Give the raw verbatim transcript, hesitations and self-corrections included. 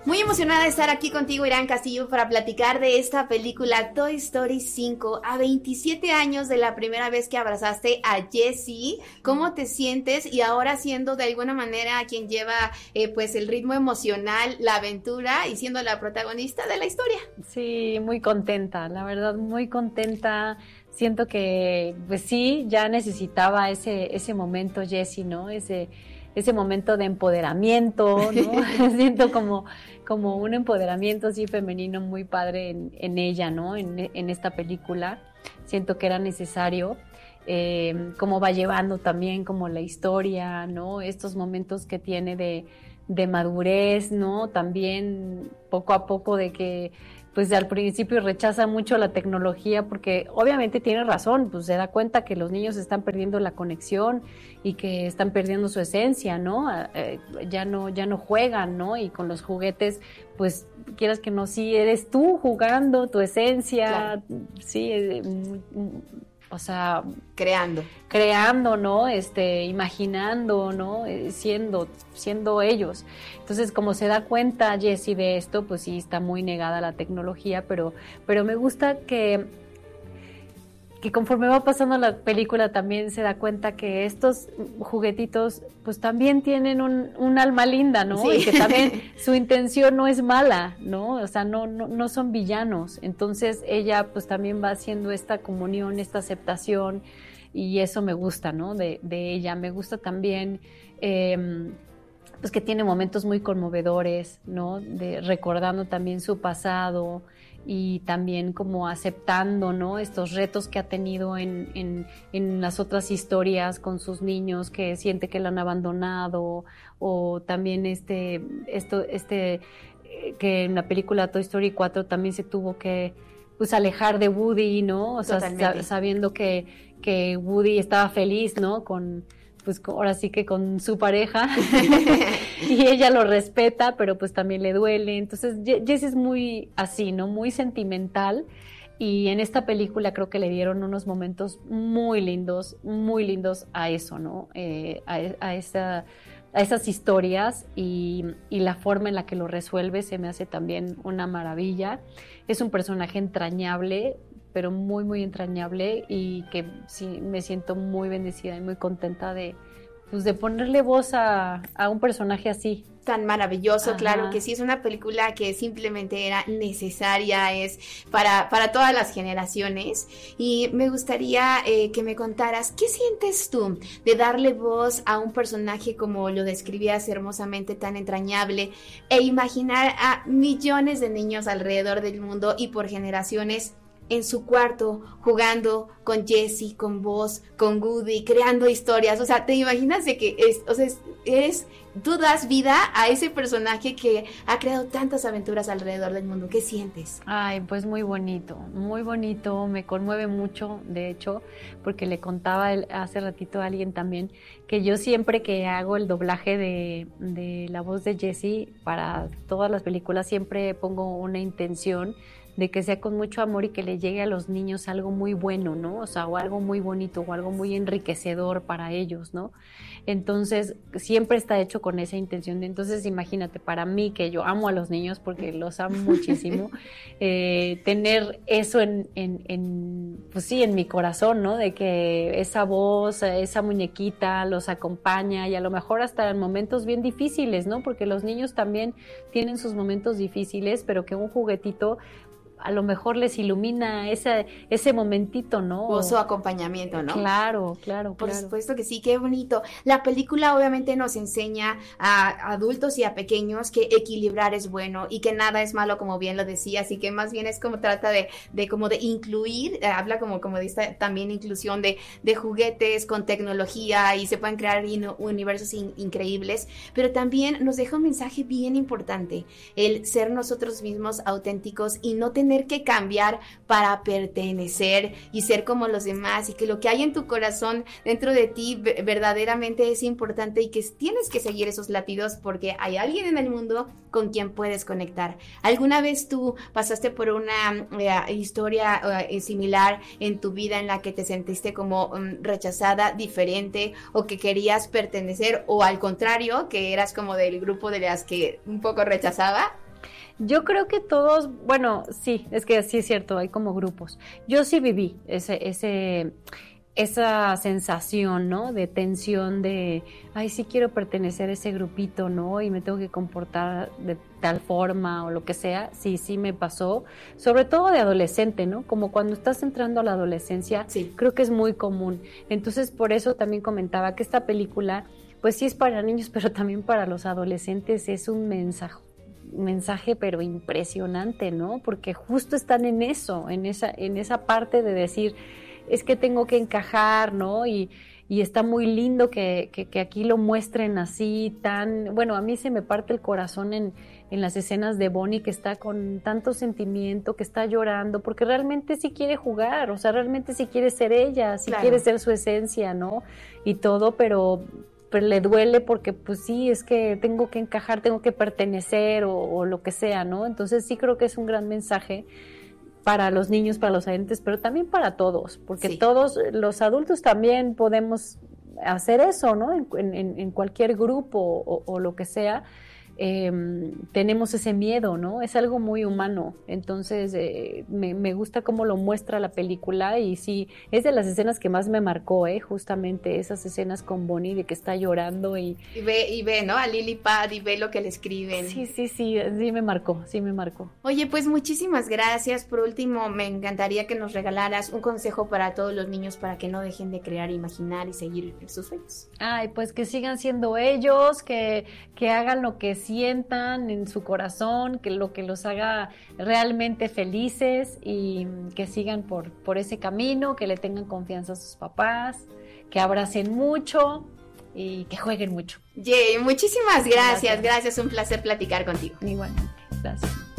Muy emocionada de estar aquí contigo, Irán Castillo, para platicar de esta película Toy Story cinco, a veintisiete años de la primera vez que abrazaste a Jessie. ¿Cómo te sientes? Y ahora siendo de alguna manera quien lleva eh, pues el ritmo emocional, la aventura y siendo la protagonista de la historia. Sí, muy contenta, la verdad, muy contenta. Siento que, pues sí, ya necesitaba ese, ese momento, Jessie, ¿no? Ese... ese momento de empoderamiento, ¿no? Siento como, como un empoderamiento así femenino muy padre en, en ella, ¿no? En, en esta película. Siento que era necesario. Eh, cómo va llevando también como la historia, ¿no? Estos momentos que tiene de, de madurez, ¿no? También poco a poco de que pues al principio rechaza mucho la tecnología porque obviamente tiene razón, pues se da cuenta que los niños están perdiendo la conexión y que están perdiendo su esencia, ¿no? Eh, ya no, ya no juegan, ¿no? Y con los juguetes, pues quieras que no, sí eres tú jugando, tu esencia, claro. Sí, eh, o sea, creando, creando, ¿no? Este, imaginando, ¿no? Eh, siendo, siendo ellos. Entonces, como se da cuenta Jessie de esto, pues sí está muy negada a la tecnología, pero, pero me gusta que, que conforme va pasando la película también se da cuenta que estos juguetitos, pues también tienen un, un alma linda, ¿no? Sí. Y que también su intención no es mala, ¿no? O sea, no, no, no son villanos. Entonces ella pues también va haciendo esta comunión, esta aceptación, y eso me gusta, ¿no? De, de ella. Me gusta también eh, pues que tiene momentos muy conmovedores, ¿no? De recordando también su pasado y también como aceptando, ¿no? Estos retos que ha tenido en, en, en las otras historias con sus niños que siente que lo han abandonado, o también este, esto, este, que en la película Toy Story cuatro también se tuvo que pues alejar de Woody, ¿no? O sea, sab- sabiendo que, que Woody estaba feliz, ¿no? Con, pues ahora sí que con su pareja y ella lo respeta, pero pues también le duele. Entonces Jessie es muy así, ¿no? Muy sentimental, y en esta película creo que le dieron unos momentos muy lindos, muy lindos a eso, ¿no? Eh, a, a esa... a esas historias, y, y la forma en la que lo resuelve se me hace también una maravilla. Es un personaje entrañable, pero muy, muy entrañable, y que sí me siento muy bendecida y muy contenta de, pues, de ponerle voz a, a un personaje así. Tan maravilloso. Ajá. Claro que sí, es una película que simplemente era necesaria, es para, para todas las generaciones, y me gustaría eh, que me contaras, ¿qué sientes tú de darle voz a un personaje como lo describías hermosamente, tan entrañable, e imaginar a millones de niños alrededor del mundo y por generaciones en su cuarto, jugando con Jessie, con vos, con Woody, creando historias? O sea, ¿te imaginas de que es, o sea, es, es, tú das vida a ese personaje que ha creado tantas aventuras alrededor del mundo? ¿Qué sientes? Ay, pues muy bonito, muy bonito, me conmueve mucho, de hecho, porque le contaba el, hace ratito a alguien también, que yo siempre que hago el doblaje de, de la voz de Jessie para todas las películas, siempre pongo una intención de que sea con mucho amor y que le llegue a los niños algo muy bueno, ¿no? O sea, o algo muy bonito, o algo muy enriquecedor para ellos, ¿no? Entonces, siempre está hecho con esa intención. Entonces, imagínate, para mí, que yo amo a los niños porque los amo muchísimo, eh, tener eso en, en, en, pues sí, en mi corazón, ¿no? De que esa voz, esa muñequita los acompaña, y a lo mejor hasta en momentos bien difíciles, ¿no? Porque los niños también tienen sus momentos difíciles, pero que un juguetito a lo mejor les ilumina ese, ese momentito, ¿no? O su acompañamiento, ¿no? Claro, claro, Por claro. supuesto que sí, qué bonito. La película obviamente nos enseña a adultos y a pequeños que equilibrar es bueno y que nada es malo, como bien lo decías, y que más bien es como trata de, de como de incluir, eh, habla como, como dice también inclusión de, de juguetes con tecnología, y se pueden crear in, universos in, increíbles, pero también nos deja un mensaje bien importante, el ser nosotros mismos auténticos y no tener que cambiar para pertenecer y ser como los demás, y que lo que hay en tu corazón dentro de ti verdaderamente es importante, y que tienes que seguir esos latidos porque hay alguien en el mundo con quien puedes conectar. ¿Alguna vez tú pasaste por una eh, historia eh, similar en tu vida en la que te sentiste como um, rechazada, diferente, o que querías pertenecer, o al contrario, que eras como del grupo de las que un poco rechazaba? Yo creo que todos, bueno, sí, es que sí es cierto, hay como grupos. Yo sí viví ese, ese, esa sensación, ¿no? De tensión, de, ay, sí quiero pertenecer a ese grupito, ¿no? Y me tengo que comportar de tal forma o lo que sea. Sí, sí me pasó, sobre todo de adolescente, ¿no? Como cuando estás entrando a la adolescencia, sí. Creo que es muy común. Entonces, por eso también comentaba que esta película, pues sí es para niños, pero también para los adolescentes es un mensaje. mensaje pero impresionante, ¿no? Porque justo están en eso, en esa, en esa parte de decir, es que tengo que encajar, ¿no? Y, y está muy lindo que, que, que aquí lo muestren así, tan, bueno, a mí se me parte el corazón en, en las escenas de Bonnie, que está con tanto sentimiento, que está llorando, porque realmente sí quiere jugar, o sea, realmente sí quiere ser ella, sí claro. quiere ser su esencia, ¿no? Y todo, pero pero le duele porque pues sí, es que tengo que encajar, tengo que pertenecer o, o lo que sea, ¿no? Entonces sí creo que es un gran mensaje para los niños, para los adolescentes, pero también para todos, porque sí. todos los adultos también podemos hacer eso, ¿no? En, en, en cualquier grupo o, o lo que sea, eh, tenemos ese miedo, ¿no? Es algo muy humano, entonces eh, me, me gusta cómo lo muestra la película y sí, es de las escenas que más me marcó, ¿eh? Justamente esas escenas con Bonnie de que está llorando y... Y ve, y ve, ¿no? A Lily Pad y ve lo que le escriben. Sí, sí, sí, sí me marcó, sí me marcó. Oye, pues muchísimas gracias. Por último, me encantaría que nos regalaras un consejo para todos los niños para que no dejen de crear, imaginar y seguir sus sueños. Ay, pues que sigan siendo ellos, que, que hagan lo que sientan en su corazón, que lo que los haga realmente felices y que sigan por, por ese camino, que le tengan confianza a sus papás, que abracen mucho y que jueguen mucho. Yay, muchísimas gracias, gracias, gracias, un placer platicar contigo. Igualmente, gracias.